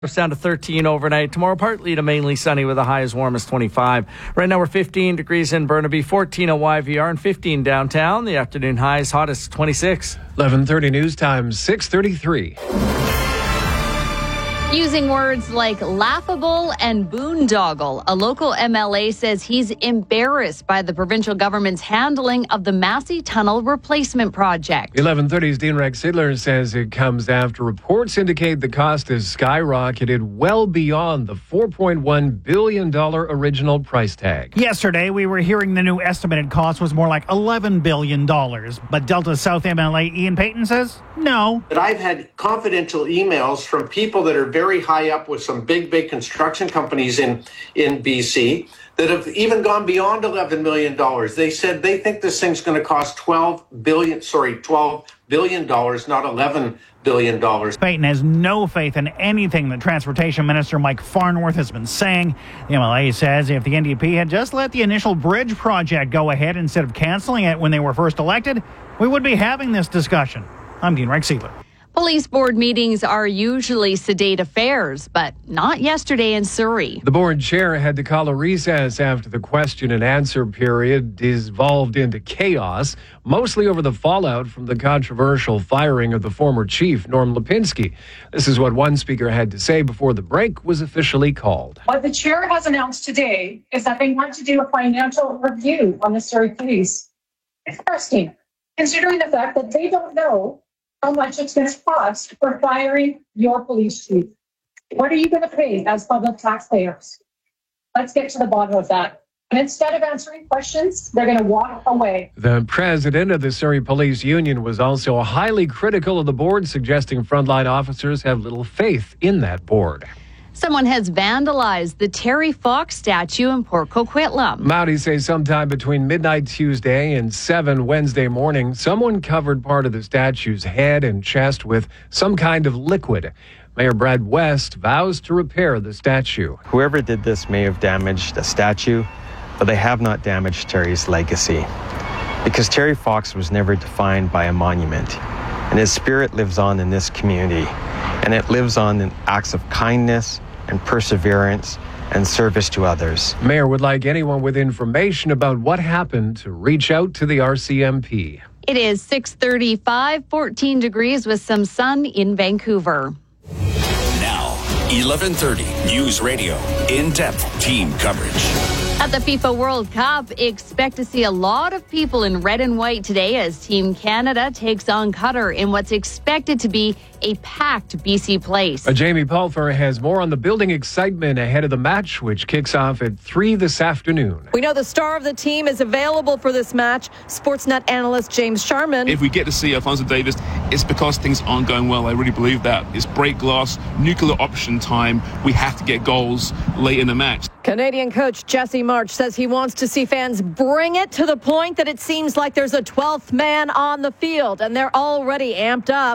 It's down to 13 overnight. Tomorrow, partly to mainly sunny with a high as warm as 25. Right now, we're 15 degrees in Burnaby, 14 at YVR, and 15 downtown. The afternoon high is hottest 26. 11:30 news time, 6:33. Using words like laughable and boondoggle, a local MLA says he's embarrassed by the provincial government's handling of the Massey Tunnel replacement project. 11:30's Dean Rex Sidler says it comes after reports indicate the cost has skyrocketed well beyond the $4.1 billion original price tag. Yesterday, we were hearing the new estimated cost was more like $11 billion. But Delta South MLA Ian Payton says no. But I've had confidential emails from people that are very high up with some big construction companies in BC that have even gone beyond $11 million. They said they think this thing's going to cost $12 billion, not $11 billion. Payton has no faith in anything that Transportation Minister Mike Farnworth has been saying. The MLA says if the NDP had just let the initial bridge project go ahead instead of cancelling it when they were first elected, we would be having this discussion. I'm Dean Rex Sidler. Police board meetings are usually sedate affairs, but not yesterday in Surrey. The board chair had to call a recess after the question and answer period devolved into chaos, mostly over the fallout from the controversial firing of the former chief, Norm Lipinski. This is what one speaker had to say before the break was officially called. What the chair has announced today is that they want to do a financial review on the Surrey Police. Interesting, considering the fact that they don't know how much it's going to cost for firing your police chief. What are you going to pay as public taxpayers? Let's get to the bottom of that. And instead of answering questions, they're going to walk away. The president of the Surrey Police Union was also highly critical of the board, suggesting frontline officers have little faith in that board. Someone has vandalized the Terry Fox statue in Port Coquitlam. Mounties say sometime between midnight Tuesday and 7 Wednesday morning, someone covered part of the statue's head and chest with some kind of liquid. Mayor Brad West vows to repair the statue. Whoever did this may have damaged a statue, but they have not damaged Terry's legacy. Because Terry Fox was never defined by a monument, and his spirit lives on in this community. And it lives on in acts of kindness and perseverance and service to others. Mayor would like anyone with information about what happened to reach out to the RCMP. It is 6:35, 14 degrees with some sun in Vancouver. Now, 11:30 News Radio, in-depth team coverage. At the FIFA World Cup, expect to see a lot of people in red and white today as Team Canada takes on Qatar in what's expected to be a packed BC Place. Jamie Pulfer has more on the building excitement ahead of the match, which kicks off at 3 this afternoon. We know the star of the team is available for this match, Sportsnet analyst James Sharman. If we get to see Alphonso Davies, it's because things aren't going well. I really believe that. It's break glass, nuclear option time. We have to get goals late in the match. Canadian coach Jesse March says he wants to see fans bring it to the point that it seems like there's a 12th man on the field, and they're already amped up.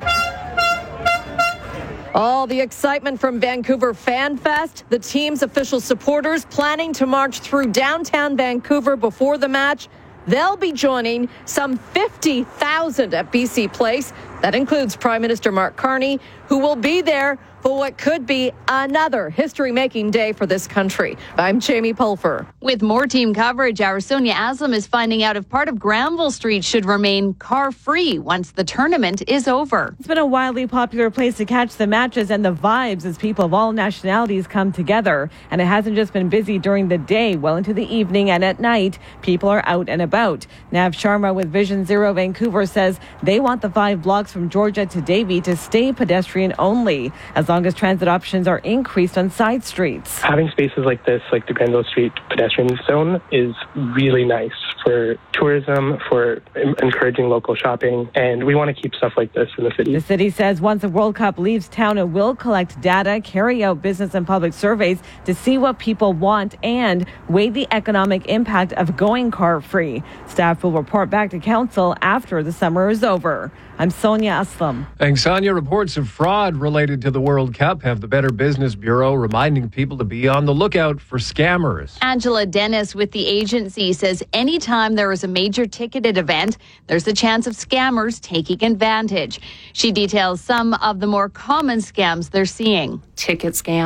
All the excitement from Vancouver Fan Fest, the team's official supporters planning to march through downtown Vancouver before the match. They'll be joining some 50,000 at BC Place. That includes Prime Minister Mark Carney, who will be there for what could be another history-making day for this country. I'm Jamie Pulfer. With more team coverage, our Sonia Aslam is finding out if part of Granville Street should remain car-free once the tournament is over. It's been a wildly popular place to catch the matches and the vibes as people of all nationalities come together. And it hasn't just been busy during the day. Well into the evening and at night, people are out and about. Nav Sharma with Vision Zero Vancouver says they want the 5 blocks from Georgia to Davie to stay pedestrian only, as long as transit options are increased on side streets. Having spaces like this, like the Granville Street pedestrian zone, is really nice for tourism, for encouraging local shopping, and we want to keep stuff like this in the city. The city says once the World Cup leaves town, it will collect data, carry out business and public surveys to see what people want and weigh the economic impact of going car-free. Staff will report back to council after the summer is over. I'm Sonia Aslam. Thanks, Sonia. Reports of fraud related to the World Cup have the Better Business Bureau reminding people to be on the lookout for scammers. Angela Dennis with the agency says anytime anytime there is a major ticketed event, there's a chance of scammers taking advantage. She details some of the more common scams they're seeing. Ticket scams.